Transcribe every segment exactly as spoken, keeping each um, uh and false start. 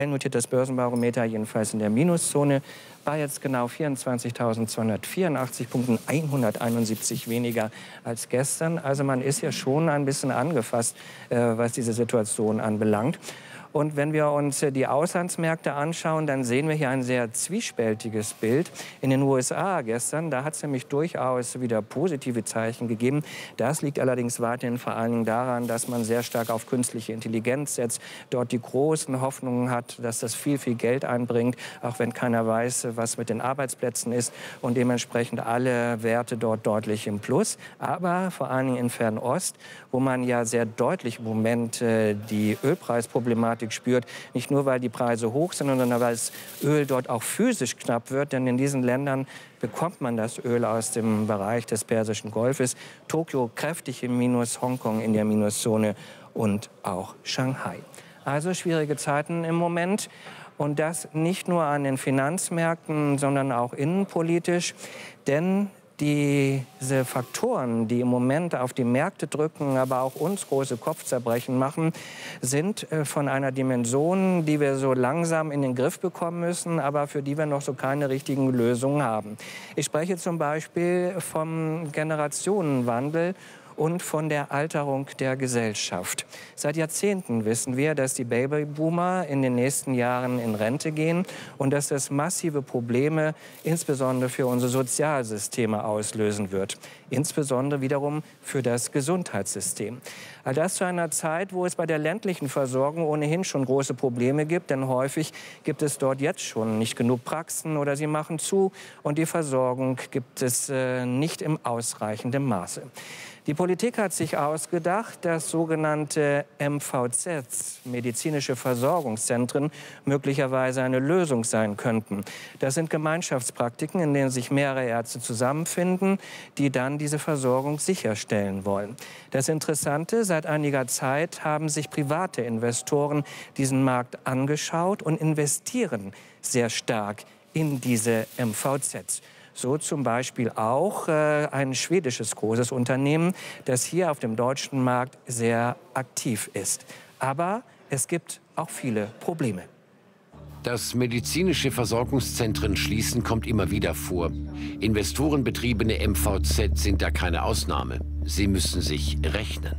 notiert das Börsenbarometer jedenfalls in der Minuszone, war jetzt genau vierundzwanzigtausendzweihundertvierundachtzig Punkten, hunderteinundsiebzig weniger als gestern. Also man ist ja schon ein bisschen angefasst, äh, was diese Situation anbelangt. Und wenn wir uns die Auslandsmärkte anschauen, dann sehen wir hier ein sehr zwiespältiges Bild. In den U S A gestern, da hat es nämlich durchaus wieder positive Zeichen gegeben. Das liegt allerdings weiterhin vor allen Dingen daran, dass man sehr stark auf künstliche Intelligenz setzt, dort die großen Hoffnungen hat, dass das viel, viel Geld einbringt, auch wenn keiner weiß, was mit den Arbeitsplätzen ist und dementsprechend alle Werte dort deutlich im Plus. Aber vor allen Dingen in Fernost, wo man ja sehr deutlich im Moment äh, die Ölpreisproblematik spürt, nicht nur, weil die Preise hoch sind, sondern weil das Öl dort auch physisch knapp wird. Denn in diesen Ländern bekommt man das Öl aus dem Bereich des Persischen Golfes. Tokio kräftig im Minus, Hongkong in der Minuszone und auch Shanghai. Also schwierige Zeiten im Moment. Und das nicht nur an den Finanzmärkten, sondern auch innenpolitisch. Denn diese Faktoren, die im Moment auf die Märkte drücken, aber auch uns große Kopfzerbrechen machen, sind von einer Dimension, die wir so langsam in den Griff bekommen müssen, aber für die wir noch so keine richtigen Lösungen haben. Ich spreche zum Beispiel vom Generationenwandel und von der Alterung der Gesellschaft. Seit Jahrzehnten wissen wir, dass die Babyboomer in den nächsten Jahren in Rente gehen und dass das massive Probleme insbesondere für unsere Sozialsysteme auslösen wird. Insbesondere wiederum für das Gesundheitssystem. All das zu einer Zeit, wo es bei der ländlichen Versorgung ohnehin schon große Probleme gibt, denn häufig gibt es dort jetzt schon nicht genug Praxen oder sie machen zu und die Versorgung gibt es äh, nicht im ausreichenden Maße. Die Politik hat sich ausgedacht, dass sogenannte M V Zs, medizinische Versorgungszentren, möglicherweise eine Lösung sein könnten. Das sind Gemeinschaftspraktiken, in denen sich mehrere Ärzte zusammenfinden, die dann diese Versorgung sicherstellen wollen. Das Interessante, seit einiger Zeit haben sich private Investoren diesen Markt angeschaut und investieren sehr stark in diese M V Zs. So zum Beispiel auch äh, ein schwedisches großes Unternehmen, das hier auf dem deutschen Markt sehr aktiv ist. Aber es gibt auch viele Probleme. Dass medizinische Versorgungszentren schließen, kommt immer wieder vor. Investorenbetriebene M V Z sind da keine Ausnahme. Sie müssen sich rechnen.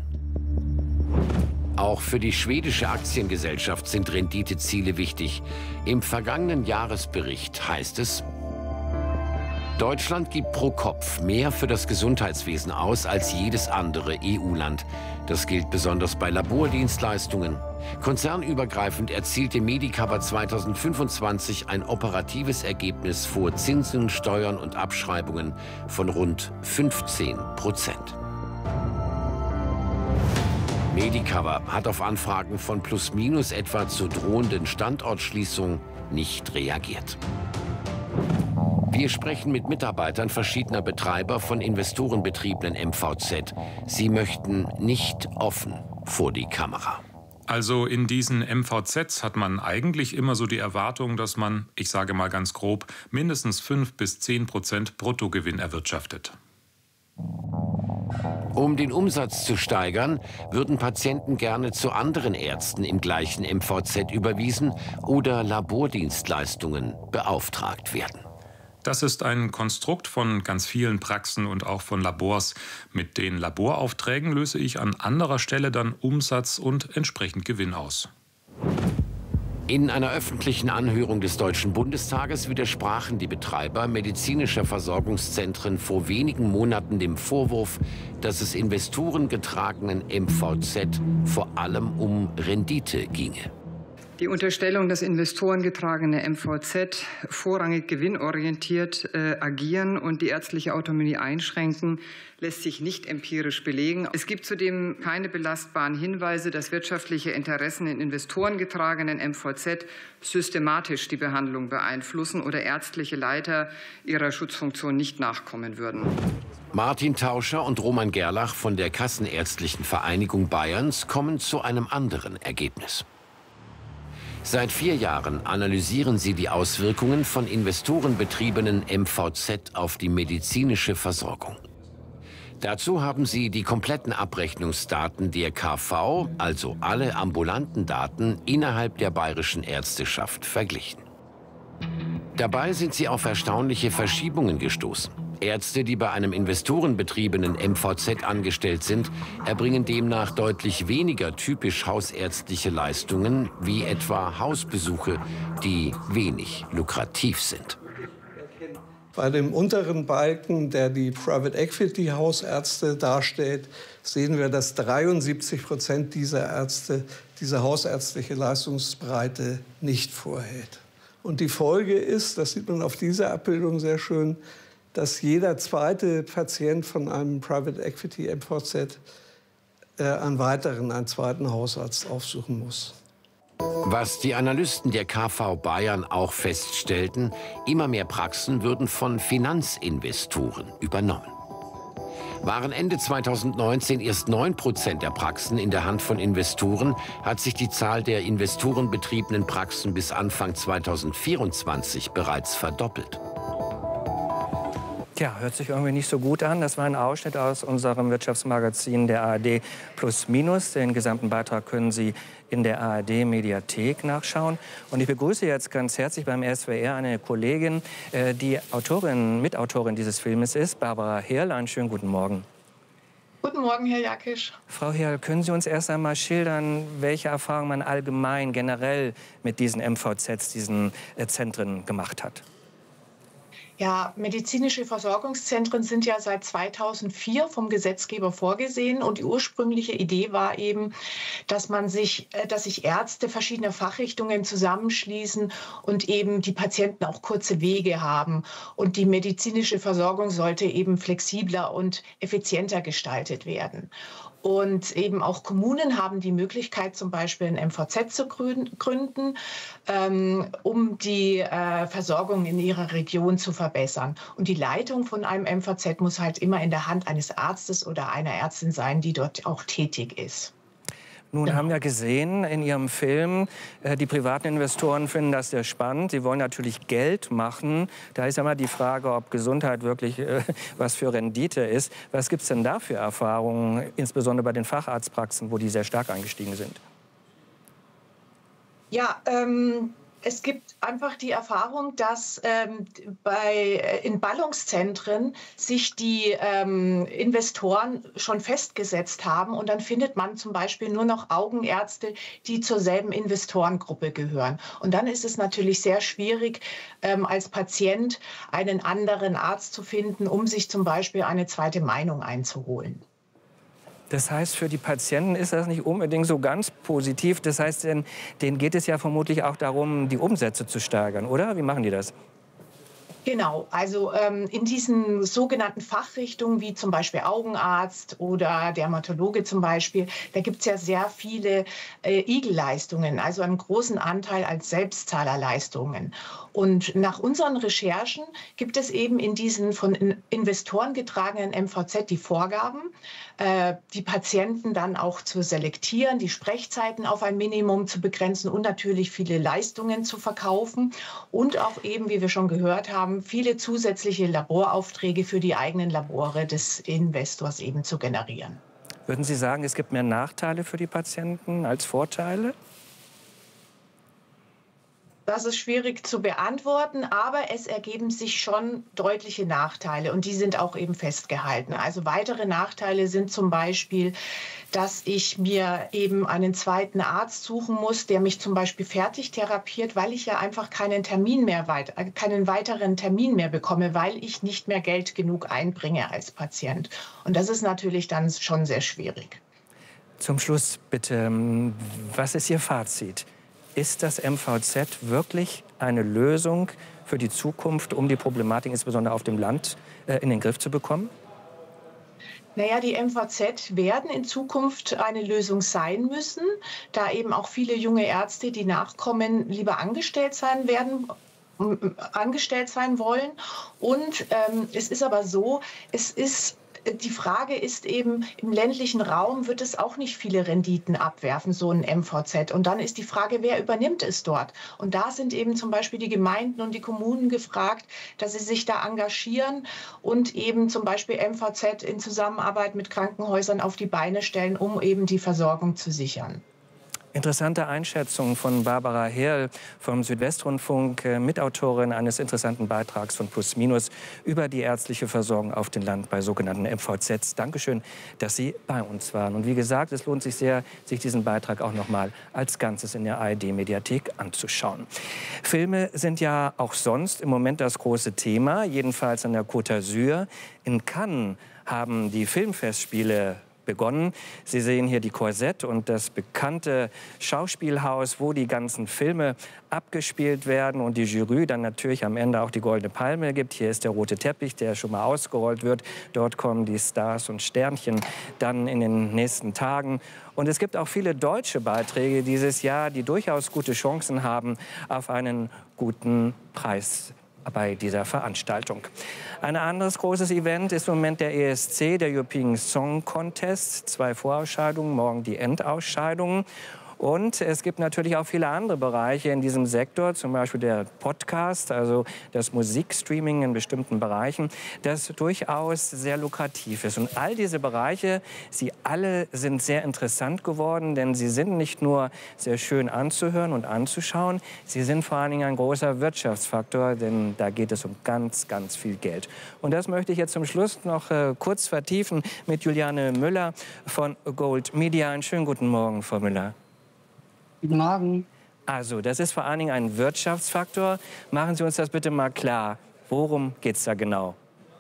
Auch für die schwedische Aktiengesellschaft sind Renditeziele wichtig. Im vergangenen Jahresbericht heißt es: Deutschland gibt pro Kopf mehr für das Gesundheitswesen aus als jedes andere E U-Land. Das gilt besonders bei Labordienstleistungen. Konzernübergreifend erzielte Medicover zweitausendfünfundzwanzig ein operatives Ergebnis vor Zinsen, Steuern und Abschreibungen von rund fünfzehn Prozent. Medicover hat auf Anfragen von Plus Minus etwa zur drohenden Standortschließung nicht reagiert. Wir sprechen mit Mitarbeitern verschiedener Betreiber von investorenbetriebenen M V Z. Sie möchten nicht offen vor die Kamera. Also in diesen M V Zs hat man eigentlich immer so die Erwartung, dass man, ich sage mal ganz grob, mindestens fünf bis zehn Prozent Bruttogewinn erwirtschaftet. Um den Umsatz zu steigern, würden Patienten gerne zu anderen Ärzten im gleichen M V Z überwiesen oder Labordienstleistungen beauftragt werden. Das ist ein Konstrukt von ganz vielen Praxen und auch von Labors. Mit den Laboraufträgen löse ich an anderer Stelle dann Umsatz und entsprechend Gewinn aus. In einer öffentlichen Anhörung des Deutschen Bundestages widersprachen die Betreiber medizinischer Versorgungszentren vor wenigen Monaten dem Vorwurf, dass es investorengetragenen M V Z vor allem um Rendite ginge. Die Unterstellung, dass investorengetragene M V Z vorrangig gewinnorientiert äh, agieren und die ärztliche Autonomie einschränken, lässt sich nicht empirisch belegen. Es gibt zudem keine belastbaren Hinweise, dass wirtschaftliche Interessen in investorengetragenen M V Z systematisch die Behandlung beeinflussen oder ärztliche Leiter ihrer Schutzfunktion nicht nachkommen würden. Martin Tauscher und Roman Gerlach von der Kassenärztlichen Vereinigung Bayerns kommen zu einem anderen Ergebnis. Seit vier Jahren analysieren sie die Auswirkungen von investorenbetriebenen M V Z auf die medizinische Versorgung. Dazu haben sie die kompletten Abrechnungsdaten der K V, also alle ambulanten Daten, innerhalb der bayerischen Ärzteschaft verglichen. Dabei sind sie auf erstaunliche Verschiebungen gestoßen. Ärzte, die bei einem investorenbetriebenen M V Z angestellt sind, erbringen demnach deutlich weniger typisch hausärztliche Leistungen, wie etwa Hausbesuche, die wenig lukrativ sind. Bei dem unteren Balken, der die Private Equity Hausärzte darstellt, sehen wir, dass dreiundsiebzig Prozent dieser Ärzte diese hausärztliche Leistungsbreite nicht vorhält. Und die Folge ist, das sieht man auf dieser Abbildung sehr schön, dass jeder zweite Patient von einem Private Equity M V Z äh, einen weiteren, einen zweiten Hausarzt aufsuchen muss. Was die Analysten der K V Bayern auch feststellten, immer mehr Praxen würden von Finanzinvestoren übernommen. Waren Ende zweitausendneunzehn erst neun Prozent der Praxen in der Hand von Investoren, hat sich die Zahl der investorenbetriebenen Praxen bis Anfang zweitausendvierundzwanzig bereits verdoppelt. Tja, hört sich irgendwie nicht so gut an. Das war ein Ausschnitt aus unserem Wirtschaftsmagazin der A R D Plus Minus. Den gesamten Beitrag können Sie in der A R D-Mediathek nachschauen. Und ich begrüße jetzt ganz herzlich beim S W R eine Kollegin, die Autorin, Mitautorin dieses Filmes ist, Barbara Herrl. Einen schönen guten Morgen. Guten Morgen, Herr Jakisch. Frau Herrl, können Sie uns erst einmal schildern, welche Erfahrungen man allgemein, generell mit diesen M V Zs, diesen äh, Zentren gemacht hat? Ja, medizinische Versorgungszentren sind ja seit zweitausendvier vom Gesetzgeber vorgesehen. Und die ursprüngliche Idee war eben, dass man sich, dass sich Ärzte verschiedener Fachrichtungen zusammenschließen und eben die Patienten auch kurze Wege haben. Und die medizinische Versorgung sollte eben flexibler und effizienter gestaltet werden. Und eben auch Kommunen haben die Möglichkeit, zum Beispiel ein M V Z zu gründen, ähm, um die äh, Versorgung in ihrer Region zu verbessern. Und die Leitung von einem M V Z muss halt immer in der Hand eines Arztes oder einer Ärztin sein, die dort auch tätig ist. Nun Genau. haben wir gesehen in Ihrem Film, äh, die privaten Investoren finden das sehr spannend. Sie wollen natürlich Geld machen. Da ist ja mal die Frage, ob Gesundheit wirklich äh, was für Rendite ist. Was gibt es denn da für Erfahrungen, insbesondere bei den Facharztpraxen, wo die sehr stark eingestiegen sind? Ja, ähm es gibt einfach die Erfahrung, dass ähm, bei, in Ballungszentren sich die ähm, Investoren schon festgesetzt haben. Und dann findet man zum Beispiel nur noch Augenärzte, die zur selben Investorengruppe gehören. Und dann ist es natürlich sehr schwierig, ähm, als Patient einen anderen Arzt zu finden, um sich zum Beispiel eine zweite Meinung einzuholen. Das heißt, für die Patienten ist das nicht unbedingt so ganz positiv. Das heißt, denen geht es ja vermutlich auch darum, die Umsätze zu steigern, oder? Wie machen die das? Genau, also ähm, in diesen sogenannten Fachrichtungen wie zum Beispiel Augenarzt oder Dermatologe zum Beispiel, da gibt es ja sehr viele äh, I G L-Leistungen, also einen großen Anteil als Selbstzahlerleistungen. Und nach unseren Recherchen gibt es eben in diesen von Investoren getragenen M V Z die Vorgaben, äh, die Patienten dann auch zu selektieren, die Sprechzeiten auf ein Minimum zu begrenzen und natürlich viele Leistungen zu verkaufen und auch eben, wie wir schon gehört haben, viele zusätzliche Laboraufträge für die eigenen Labore des Investors eben zu generieren. Würden Sie sagen, es gibt mehr Nachteile für die Patienten als Vorteile? Das ist schwierig zu beantworten, aber es ergeben sich schon deutliche Nachteile und die sind auch eben festgehalten. Also weitere Nachteile sind zum Beispiel, dass ich mir eben einen zweiten Arzt suchen muss, der mich zum Beispiel fertig therapiert, weil ich ja einfach keinen Termin mehr weit, keinen weiteren Termin mehr bekomme, weil ich nicht mehr Geld genug einbringe als Patient. Und das ist natürlich dann schon sehr schwierig. Zum Schluss bitte, was ist Ihr Fazit? Ist das M V Z wirklich eine Lösung für die Zukunft, um die Problematik insbesondere auf dem Land äh, in den Griff zu bekommen? Naja, die M V Z werden in Zukunft eine Lösung sein müssen, da eben auch viele junge Ärzte, die nachkommen, lieber angestellt sein werden, angestellt sein wollen. Und ähm, es ist aber so, es ist die Frage ist eben, im ländlichen Raum wird es auch nicht viele Renditen abwerfen, so ein M V Z. Und dann ist die Frage, wer übernimmt es dort? Und da sind eben zum Beispiel die Gemeinden und die Kommunen gefragt, dass sie sich da engagieren und eben zum Beispiel M V Z in Zusammenarbeit mit Krankenhäusern auf die Beine stellen, um eben die Versorgung zu sichern. Interessante Einschätzung von Barbara Herl vom Südwestrundfunk, Mitautorin eines interessanten Beitrags von Plus Minus über die ärztliche Versorgung auf dem Land bei sogenannten M V Zs. Dankeschön, dass Sie bei uns waren. Und wie gesagt, es lohnt sich sehr, sich diesen Beitrag auch noch mal als Ganzes in der A R D-Mediathek anzuschauen. Filme sind ja auch sonst im Moment das große Thema, jedenfalls an der Côte d'Azur. In Cannes haben die Filmfestspiele begonnen. Sie sehen hier die Korsett und das bekannte Schauspielhaus, wo die ganzen Filme abgespielt werden und die Jury dann natürlich am Ende auch die Goldene Palme gibt. Hier ist der rote Teppich, der schon mal ausgerollt wird. Dort kommen die Stars und Sternchen dann in den nächsten Tagen. Und es gibt auch viele deutsche Beiträge dieses Jahr, die durchaus gute Chancen haben auf einen guten Preis bei dieser Veranstaltung. Ein anderes großes Event ist im Moment der E S C, der European Song Contest. Zwei Vorausscheidungen, morgen die Endausscheidungen. Und es gibt natürlich auch viele andere Bereiche in diesem Sektor, zum Beispiel der Podcast, also das Musikstreaming in bestimmten Bereichen, das durchaus sehr lukrativ ist. Und all diese Bereiche, sie alle sind sehr interessant geworden, denn sie sind nicht nur sehr schön anzuhören und anzuschauen, sie sind vor allen Dingen ein großer Wirtschaftsfaktor, denn da geht es um ganz, ganz viel Geld. Und das möchte ich jetzt zum Schluss noch äh, kurz vertiefen mit Juliane Müller von Gold Media. Einen schönen guten Morgen, Frau Müller. Guten Morgen. Also, das ist vor allen Dingen ein Wirtschaftsfaktor. Machen Sie uns das bitte mal klar. Worum geht es da genau?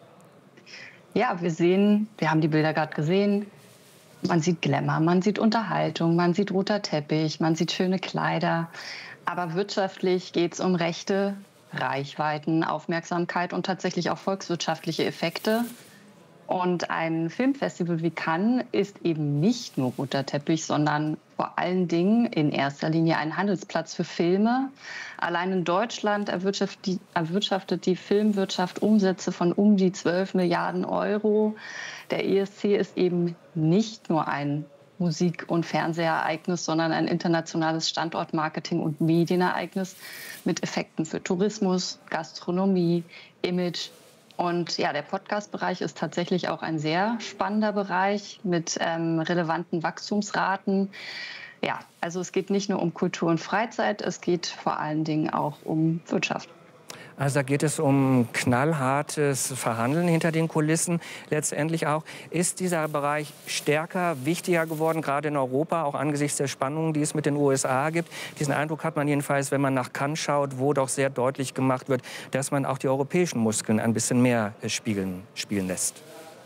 Ja, wir sehen, wir haben die Bilder gerade gesehen, man sieht Glamour, man sieht Unterhaltung, man sieht roter Teppich, man sieht schöne Kleider. Aber wirtschaftlich geht es um Rechte, Reichweiten, Aufmerksamkeit und tatsächlich auch volkswirtschaftliche Effekte. Und ein Filmfestival wie Cannes ist eben nicht nur roter Teppich, sondern vor allen Dingen in erster Linie ein Handelsplatz für Filme. Allein in Deutschland erwirtschaftet die, erwirtschaftet die Filmwirtschaft Umsätze von um die zwölf Milliarden Euro. Der E S C ist eben nicht nur ein Musik- und Fernsehereignis, sondern ein internationales Standortmarketing- und Medienereignis mit Effekten für Tourismus, Gastronomie, Image. Und ja, der Podcast-Bereich ist tatsächlich auch ein sehr spannender Bereich mit ähm, relevanten Wachstumsraten. Ja, also es geht nicht nur um Kultur und Freizeit, es geht vor allen Dingen auch um Wirtschaft. Also da geht es um knallhartes Verhandeln hinter den Kulissen. Letztendlich auch, ist dieser Bereich stärker, wichtiger geworden, gerade in Europa, auch angesichts der Spannungen, die es mit den U S A gibt. Diesen Eindruck hat man jedenfalls, wenn man nach Cannes schaut, wo doch sehr deutlich gemacht wird, dass man auch die europäischen Muskeln ein bisschen mehr spielen, spielen lässt.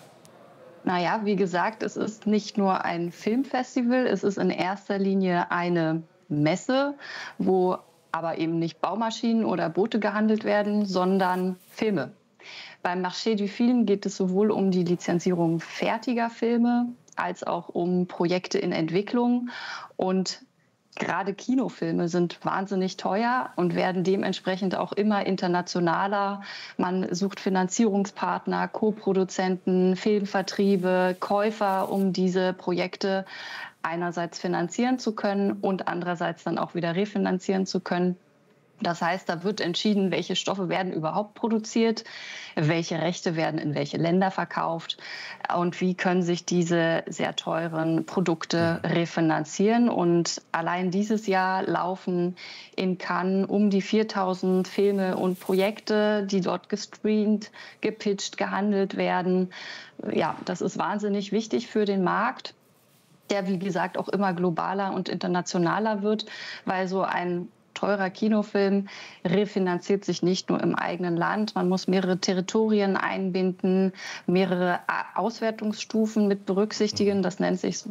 Naja, wie gesagt, es ist nicht nur ein Filmfestival, es ist in erster Linie eine Messe, wo aber eben nicht Baumaschinen oder Boote gehandelt werden, sondern Filme. Beim Marché du Film geht es sowohl um die Lizenzierung fertiger Filme als auch um Projekte in Entwicklung. Und gerade Kinofilme sind wahnsinnig teuer und werden dementsprechend auch immer internationaler. Man sucht Finanzierungspartner, Co-Produzenten, Filmvertriebe, Käufer, um diese Projekte einerseits finanzieren zu können und andererseits dann auch wieder refinanzieren zu können. Das heißt, da wird entschieden, welche Stoffe werden überhaupt produziert, welche Rechte werden in welche Länder verkauft und wie können sich diese sehr teuren Produkte refinanzieren. Und allein dieses Jahr laufen in Cannes um die viertausend Filme und Projekte, die dort gestreamt, gepitcht, gehandelt werden. Ja, das ist wahnsinnig wichtig für den Markt, der, wie gesagt, auch immer globaler und internationaler wird, weil so ein teurer Kinofilm refinanziert sich nicht nur im eigenen Land. Man muss mehrere Territorien einbinden, mehrere Auswertungsstufen mit berücksichtigen. Das nennt sich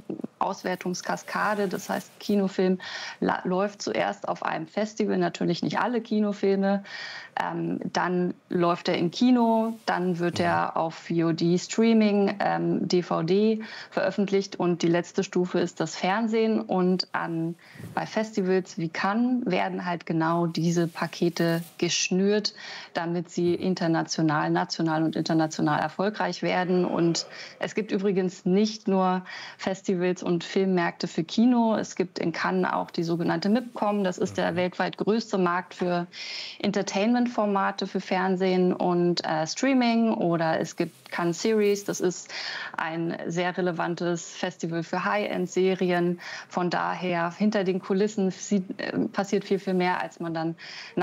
Auswertungskaskade. Das heißt, Kinofilm läuft zuerst auf einem Festival, natürlich nicht alle Kinofilme. Ähm, dann läuft er im Kino, dann wird er auf V O D, Streaming, ähm, D V D veröffentlicht und die letzte Stufe ist das Fernsehen. Und an, bei Festivals wie Cannes werden halt genau diese Pakete geschnürt, damit sie international, national und international erfolgreich werden. Und es gibt übrigens nicht nur Festivals und Filmmärkte für Kino, es gibt in Cannes auch die sogenannte MIPCOM, das ist der weltweit größte Markt für Entertainment Formate für Fernsehen und äh, Streaming, oder es gibt Cannes Series, das ist ein sehr relevantes Festival für High-End-Serien. Von daher, hinter den Kulissen sieht, äh, passiert viel, viel mehr, als man dann